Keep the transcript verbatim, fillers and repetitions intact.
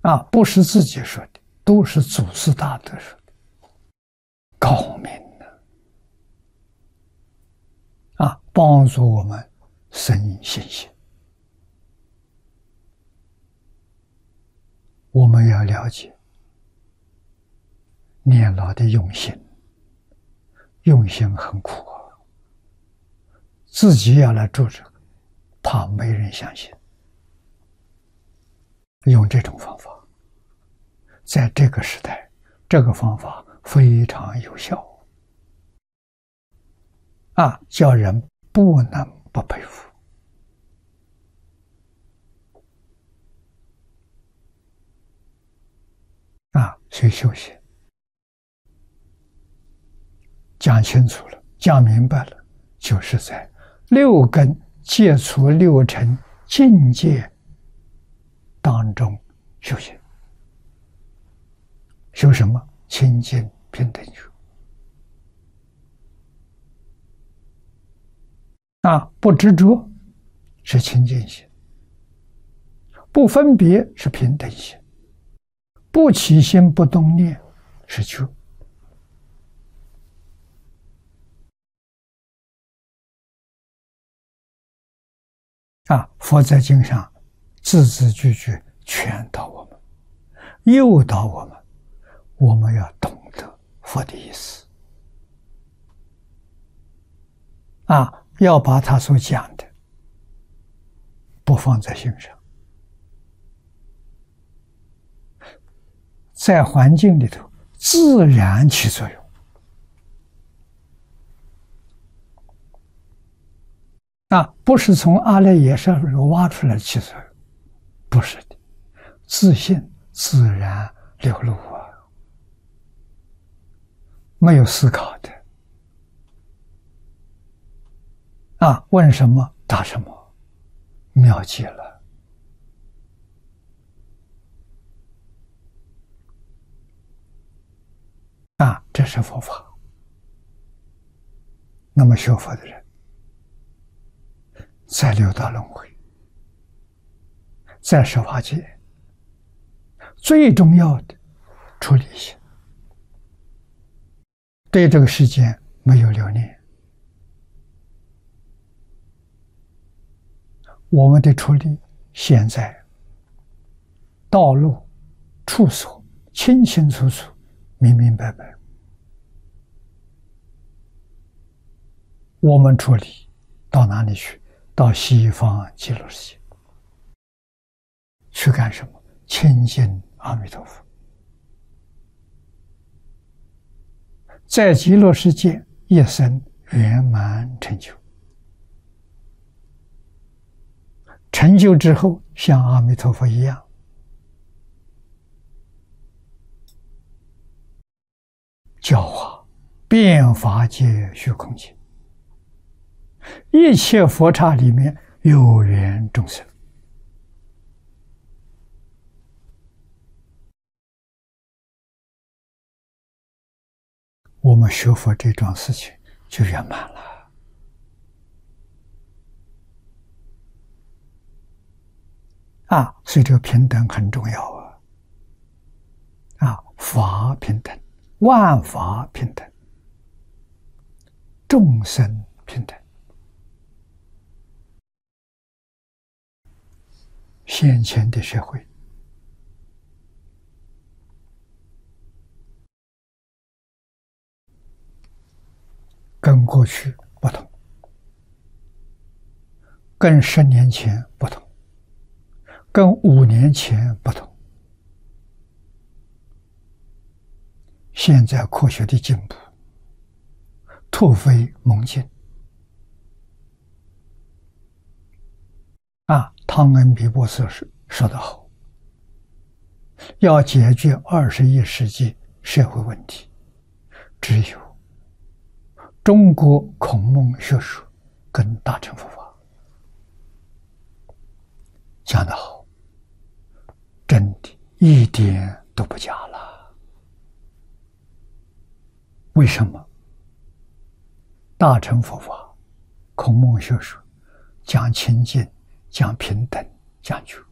啊，不是自己说的，都是祖师大德说的，高明的啊，帮助我们生信心。我们要了解念老的用心，用心很苦啊，自己要来做这个，怕没人相信。用这种方法，在这个时代，这个方法非常有效啊，叫人不能不佩服。啊，所以修行讲清楚了，讲明白了，就是在六根接触六尘境界当中修行。修什么？清净平等修。啊，不执着是清净心，不分别是平等心，不起心不动念是觉。啊，佛在经上字字句句劝导我们，诱导我们，我们要懂得佛的意思啊，要把他所讲的不放在心上，在环境里头自然起作用啊，不是从阿赖耶识挖出来的起作用，不是的，自信自然流露啊，没有思考的啊，问什么答什么，妙极了啊，这是佛法。那么学佛的人在六道轮回，在十法界，最重要的出离心，对这个世间没有留念。我们的出离现在道路处所清清楚楚明明白白，我们出离到哪里去？到西方极乐世界去干什么？亲近阿弥陀佛。在极乐世界一生圆满成就，成就之后像阿弥陀佛一样，教化遍法界虚空界，一切佛刹里面有缘众生。我们学佛这桩事情就圆满了啊！所以这个平等很重要啊！啊，法平等，万法平等，众生平等。先前的社会跟过去不同，跟十年前不同，跟五年前不同。现在科学的进步突飞猛进啊！汤恩比博士说得好，要解决二十一世纪社会问题，只有中国孔孟学说跟大乘佛法。讲得好，真的一点都不假了。为什么？大乘佛法、孔孟学说讲清净，讲平等，讲觉。